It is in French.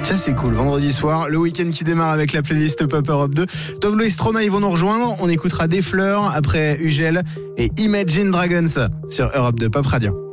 Ça c'est cool, vendredi soir, le week-end qui démarre avec la playlist Pop Europe 2. Tovlo et Stromae ils vont nous rejoindre, on écoutera Des Fleurs après Ugel et Imagine Dragons sur Europe 2 Pop Radio.